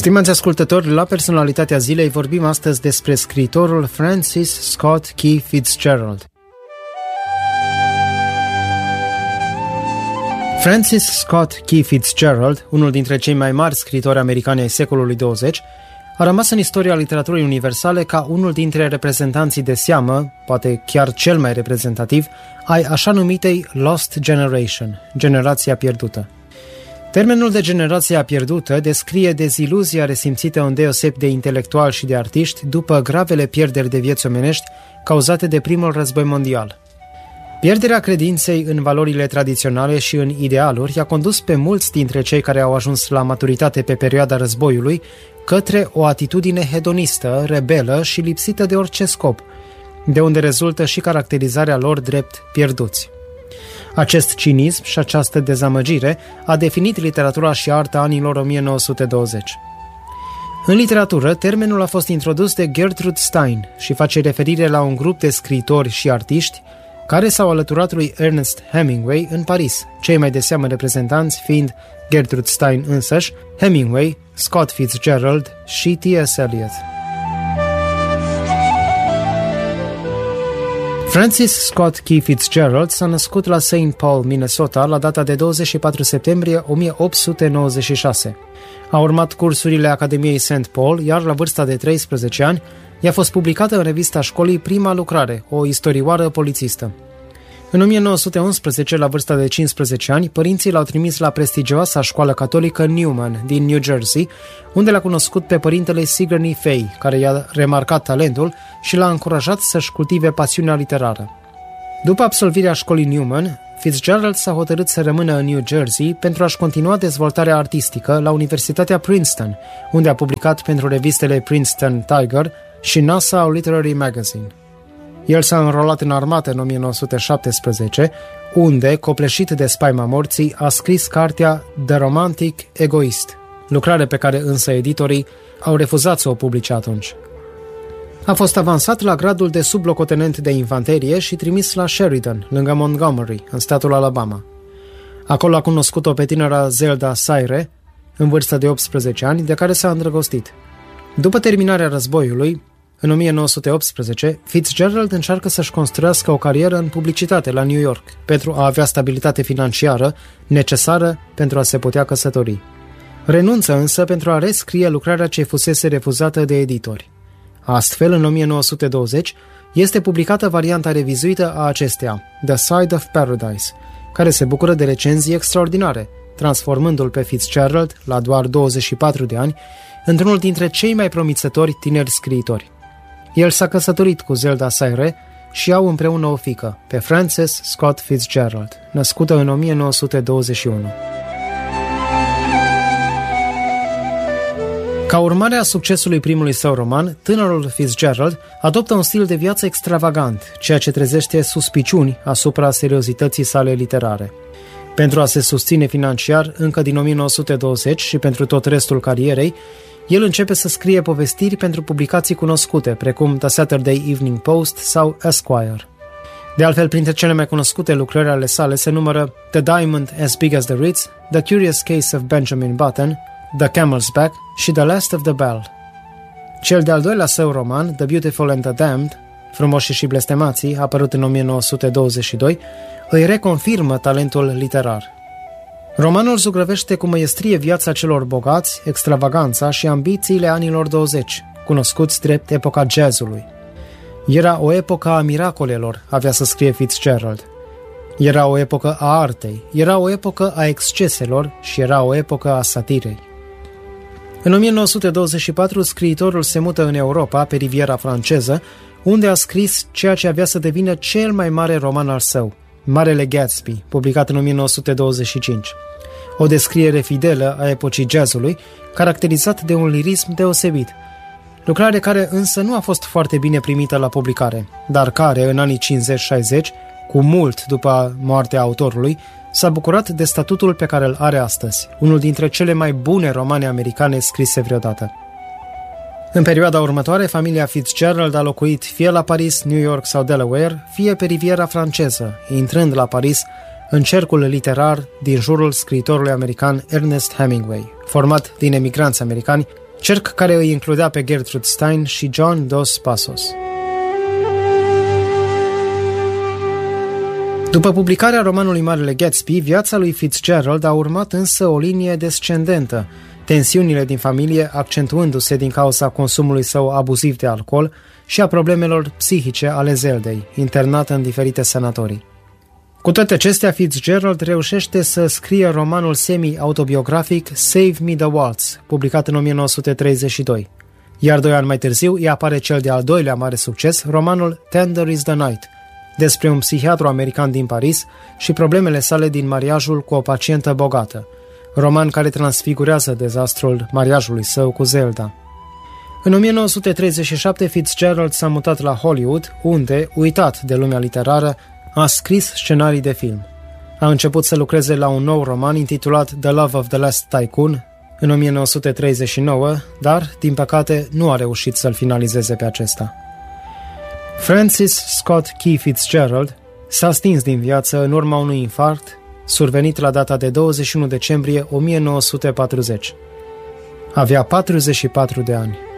Stimați ascultători, la Personalitatea Zilei vorbim astăzi despre scriitorul Francis Scott Key Fitzgerald. Francis Scott Key Fitzgerald, unul dintre cei mai mari scriitori americani ai secolului 20, a rămas în istoria literaturii universale ca unul dintre reprezentanții de seamă, poate chiar cel mai reprezentativ, ai așa numitei Lost Generation, generația pierdută. Termenul de generația pierdută descrie deziluzia resimțită îndeosebi de intelectuali și de artiști după gravele pierderi de vieți omenești cauzate de primul război mondial. Pierderea credinței în valorile tradiționale și în idealuri i-a condus pe mulți dintre cei care au ajuns la maturitate pe perioada războiului către o atitudine hedonistă, rebelă și lipsită de orice scop, de unde rezultă și caracterizarea lor drept pierduți. Acest cinism și această dezamăgire a definit literatura și arta anilor 1920. În literatură, termenul a fost introdus de Gertrude Stein și face referire la un grup de scriitori și artiști care s-au alăturat lui Ernest Hemingway în Paris, cei mai de seamă reprezentanți fiind Gertrude Stein însăși, Hemingway, Scott Fitzgerald și T.S. Eliot. Francis Scott Key Fitzgerald s-a născut la St. Paul, Minnesota, la data de 24 septembrie 1896. A urmat cursurile Academiei St. Paul, iar la vârsta de 13 ani i-a fost publicată în revista școlii prima lucrare, o istorioară polițistă. În 1911, la vârsta de 15 ani, părinții l-au trimis la prestigioasa școală catolică Newman din New Jersey, unde l-a cunoscut pe părintele Sigourney Fay, care i-a remarcat talentul și l-a încurajat să-și cultive pasiunea literară. După absolvirea școlii Newman, Fitzgerald s-a hotărât să rămână în New Jersey pentru a-și continua dezvoltarea artistică la Universitatea Princeton, unde a publicat pentru revistele Princeton Tiger și Nassau Literary Magazine. El s-a înrolat în armată în 1917, unde, copleșit de spaima morții, a scris cartea The Romantic Egoist, lucrare pe care însă editorii au refuzat să o publice atunci. A fost avansat la gradul de sublocotenent de infanterie și trimis la Sheridan, lângă Montgomery, în statul Alabama. Acolo a cunoscut-o pe tânăra Zelda Sayre, în vârstă de 18 ani, de care s-a îndrăgostit. După terminarea războiului, în 1918, Fitzgerald încearcă să-și construiască o carieră în publicitate la New York pentru a avea stabilitate financiară necesară pentru a se putea căsători. Renunță însă pentru a rescrie lucrarea ce fusese refuzată de editori. Astfel, în 1920, este publicată varianta revizuită a acesteia, The Side of Paradise, care se bucură de recenzii extraordinare, transformându-l pe Fitzgerald, la doar 24 de ani, într-unul dintre cei mai promițători tineri scriitori. El s-a căsătorit cu Zelda Sayre și au împreună o fiică, pe Frances Scott Fitzgerald, născută în 1921. Ca urmare a succesului primului său roman, tânărul Fitzgerald adoptă un stil de viață extravagant, ceea ce trezește suspiciuni asupra seriozității sale literare. Pentru a se susține financiar încă din 1920 și pentru tot restul carierei, el începe să scrie povestiri pentru publicații cunoscute, precum The Saturday Evening Post sau Esquire. De altfel, printre cele mai cunoscute lucrări ale sale se numără The Diamond as Big as the Ritz, The Curious Case of Benjamin Button, The Camel's Back și The Last of the Bell. Cel de-al doilea său roman, The Beautiful and the Damned, Frumoșii și blestemații, apărut în 1922, îi reconfirmă talentul literar. Romanul zugrăvește cu măiestrie viața celor bogați, extravaganța și ambițiile anilor 20, cunoscuți drept epoca jazzului. Era o epocă a miracolelor, avea să scrie Fitzgerald. Era o epocă a artei, era o epocă a exceselor și era o epocă a satirei. În 1924, scriitorul se mută în Europa, pe riviera franceză, unde a scris ceea ce avea să devină cel mai mare roman al său, Marele Gatsby, publicat în 1925. O descriere fidelă a epocii jazzului, caracterizat de un lirism deosebit. Lucrare care însă nu a fost foarte bine primită la publicare, dar care, în anii 50-60, cu mult după moartea autorului, s-a bucurat de statutul pe care îl are astăzi, unul dintre cele mai bune romane americane scrise vreodată. În perioada următoare, familia Fitzgerald a locuit fie la Paris, New York sau Delaware, fie pe riviera franceză, intrând la Paris în cercul literar din jurul scriitorului american Ernest Hemingway, format din emigranți americani cerc care îi includea pe Gertrude Stein și John Dos Passos. După publicarea romanului Marele Gatsby, viața lui Fitzgerald a urmat însă o linie descendentă, tensiunile din familie accentuându-se din cauza consumului său abuziv de alcool și a problemelor psihice ale Zeldei, internată în diferite sanatorii. Cu toate acestea, Fitzgerald reușește să scrie romanul semi-autobiografic Save Me the Waltz, publicat în 1932. Iar 2 ani mai târziu îi apare cel de-al doilea mare succes, romanul Tender is the Night, despre un psihiatru american din Paris și problemele sale din mariajul cu o pacientă bogată, roman care transfigurează dezastrul mariajului său cu Zelda. În 1937, Fitzgerald s-a mutat la Hollywood, unde, uitat de lumea literară, a scris scenarii de film. A început să lucreze la un nou roman intitulat The Love of the Last Tycoon în 1939, dar, din păcate, nu a reușit să-l finalizeze pe acesta. Francis Scott Key Fitzgerald s-a stins din viață în urma unui infarct survenit la data de 21 decembrie 1940. Avea 44 de ani.